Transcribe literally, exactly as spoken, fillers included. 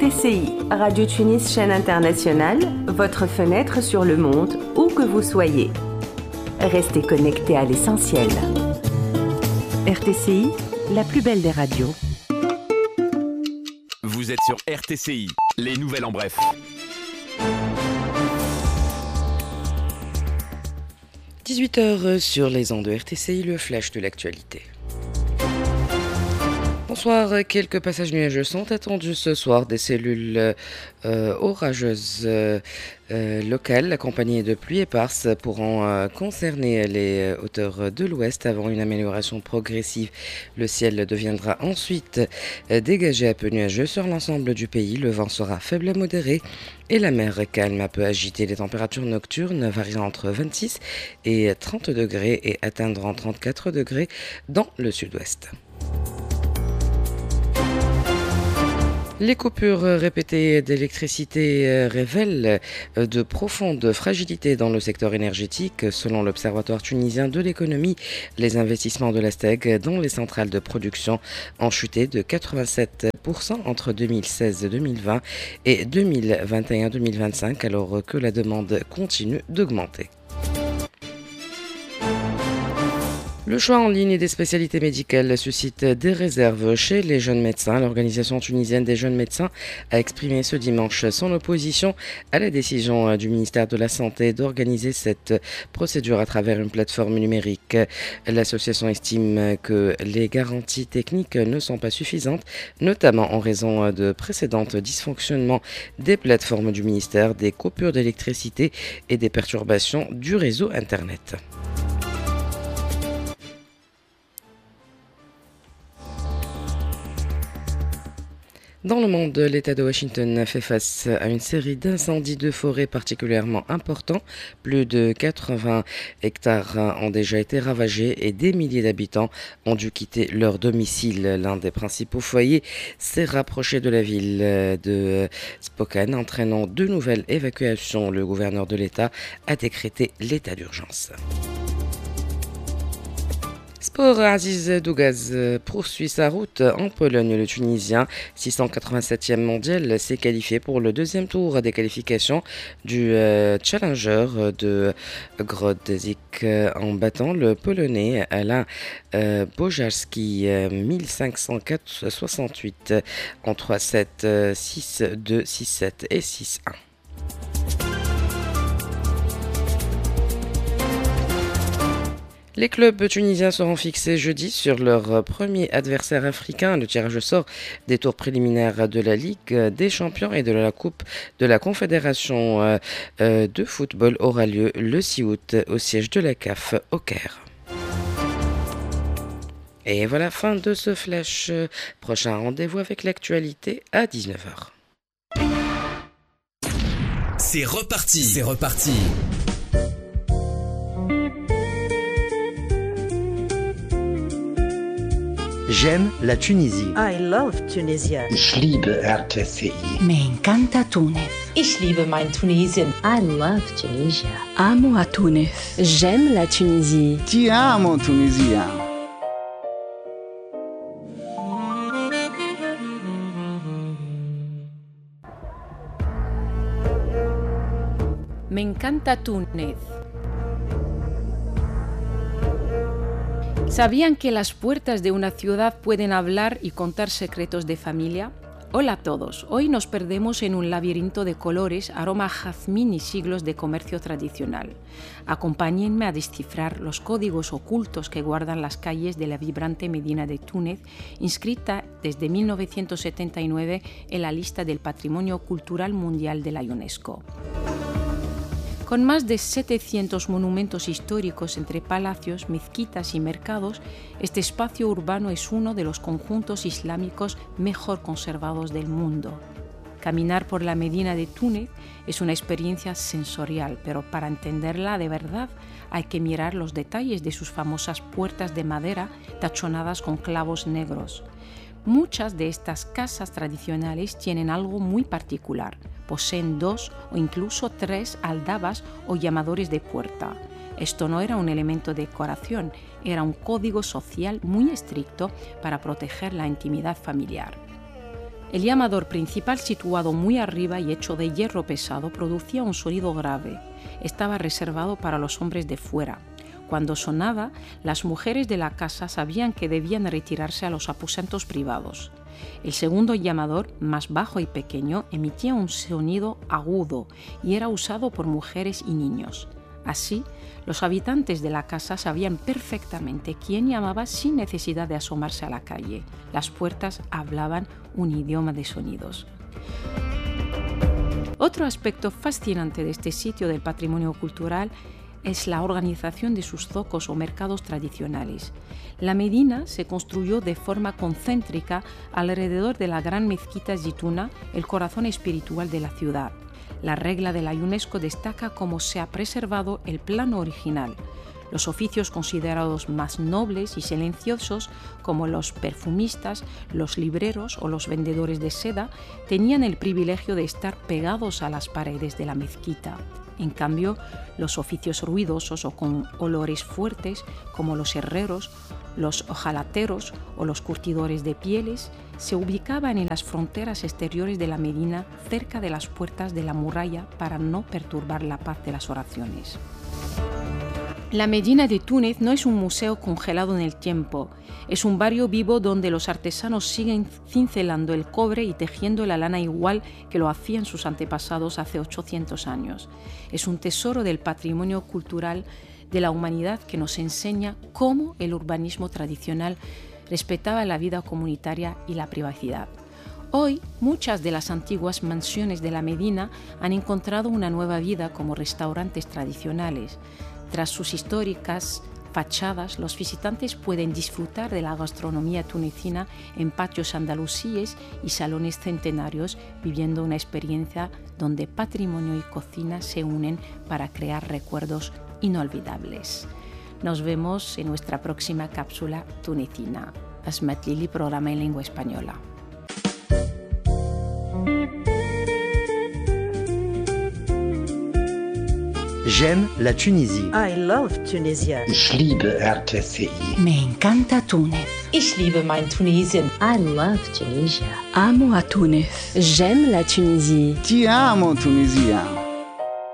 T C I, Radio Tunis chaîne internationale, votre fenêtre sur le monde, où que vous soyez. Restez connectés à l'essentiel. R T C I, la plus belle des radios. Vous êtes sur R T C I, les nouvelles en bref. dix-huit heures sur les ondes de R T C I, le flash de l'actualité. Bonsoir, quelques passages nuageux sont attendus ce soir, des cellules euh, orageuses euh, euh, locales accompagnées de pluies éparses pourront euh, concerner les hauteurs de l'ouest avant une amélioration progressive. Le ciel deviendra ensuite euh, dégagé à peu nuageux sur l'ensemble du pays, le vent sera faible à modéré et la mer calme à peu agitée. Les températures nocturnes varient entre vingt-six et trente degrés et atteindront trente-quatre degrés dans le sud-ouest. Les coupures répétées d'électricité révèlent de profondes fragilités dans le secteur énergétique. Selon l'Observatoire tunisien de l'économie, les investissements de l'Asteg dans les centrales de production ont chuté de quatre-vingt-sept pour cent entre deux mille seize deux mille vingt et deux mille vingt et un deux mille vingt-cinq, alors que la demande continue d'augmenter. Le choix en ligne des spécialités médicales suscite des réserves chez les jeunes médecins. L'Organisation tunisienne des jeunes médecins a exprimé ce dimanche son opposition à la décision du ministère de la Santé d'organiser cette procédure à travers une plateforme numérique. L'association estime que les garanties techniques ne sont pas suffisantes, notamment en raison de précédents dysfonctionnements des plateformes du ministère, des coupures d'électricité et des perturbations du réseau Internet. Dans le monde, l'État de Washington fait face à une série d'incendies de forêt particulièrement importants. Plus de quatre-vingts hectares ont déjà été ravagés et des milliers d'habitants ont dû quitter leur domicile. L'un des principaux foyers s'est rapproché de la ville de Spokane, entraînant de nouvelles évacuations. Le gouverneur de l'État a décrété l'état d'urgence. Sport, Aziz Dougaz poursuit sa route en Pologne. Le Tunisien, six cent quatre-vingt-septième mondial, s'est qualifié pour le deuxième tour des qualifications du euh, Challenger de Grodzic en battant le Polonais Alain euh, Bojarski euh, mille cinq cent soixante-huit en trois sept, six deux, six sept et six un. Les clubs tunisiens seront fixés jeudi sur leur premier adversaire africain. Le tirage au sort des tours préliminaires de la Ligue des champions et de la Coupe de la Confédération de football aura lieu le six août au siège de la C A F au Caire. Et voilà, fin de ce flash. Prochain rendez-vous avec l'actualité à dix-neuf heures. C'est reparti, c'est reparti. J'aime la Tunisie. I love Tunisia. Ich liebe R T C I. Me encanta Túnez. Ich liebe mein Tunesien. I love Tunisia. Amo a Túnez. J'aime la Tunisie. Ti amo Tunisia. Me encanta Túnez. ¿Sabían que las puertas de una ciudad pueden hablar y contar secretos de familia? Hola a todos, hoy nos perdemos en un laberinto de colores, aroma a jazmín y siglos de comercio tradicional. Acompáñenme a descifrar los códigos ocultos que guardan las calles de la vibrante Medina de Túnez, inscrita desde mil novecientos setenta y nueve en la lista del Patrimonio Cultural Mundial de la UNESCO. Con más de setecientos monumentos históricos entre palacios, mezquitas y mercados, este espacio urbano es uno de los conjuntos islámicos mejor conservados del mundo. Caminar por la Medina de Túnez es una experiencia sensorial, pero para entenderla de verdad hay que mirar los detalles de sus famosas puertas de madera tachonadas con clavos negros. Muchas de estas casas tradicionales tienen algo muy particular. Poseen dos o incluso tres aldabas o llamadores de puerta. Esto no era un elemento de decoración, era un código social muy estricto para proteger la intimidad familiar. El llamador principal, situado muy arriba y hecho de hierro pesado, producía un sonido grave. Estaba reservado para los hombres de fuera. Cuando sonaba, las mujeres de la casa sabían que debían retirarse a los aposentos privados. El segundo llamador, más bajo y pequeño, emitía un sonido agudo y era usado por mujeres y niños. Así, los habitantes de la casa sabían perfectamente quién llamaba sin necesidad de asomarse a la calle. Las puertas hablaban un idioma de sonidos. Otro aspecto fascinante de este sitio del patrimonio cultural es la organización de sus zocos o mercados tradicionales. La Medina se construyó de forma concéntrica alrededor de la gran mezquita Zitouna, el corazón espiritual de la ciudad. La regla de la UNESCO destaca cómo se ha preservado el plano original. Los oficios considerados más nobles y silenciosos, como los perfumistas, los libreros o los vendedores de seda, tenían el privilegio de estar pegados a las paredes de la mezquita. En cambio, los oficios ruidosos o con olores fuertes, como los herreros, los hojalateros o los curtidores de pieles, se ubicaban en las fronteras exteriores de la Medina, cerca de las puertas de la muralla, para no perturbar la paz de las oraciones. La Medina de Túnez no es un museo congelado en el tiempo, es un barrio vivo donde los artesanos siguen cincelando el cobre y tejiendo la lana igual que lo hacían sus antepasados hace ochocientos años. Es un tesoro del patrimonio cultural de la humanidad que nos enseña cómo el urbanismo tradicional respetaba la vida comunitaria y la privacidad. Hoy, muchas de las antiguas mansiones de la Medina han encontrado una nueva vida como restaurantes tradicionales. Tras sus históricas fachadas, los visitantes pueden disfrutar de la gastronomía tunecina en patios andalusíes y salones centenarios, viviendo una experiencia donde patrimonio y cocina se unen para crear recuerdos inolvidables. Nos vemos en nuestra próxima cápsula tunecina. Asmat Lili, programa en lengua española. J'aime la Tunisie. I love Tunisia. Ich liebe R T C I. Me encanta Túnez. Ich liebe mein Tunesien. I love Tunisia. Amo a Túnez. J'aime la Tunisie. Ti amo Tunisia.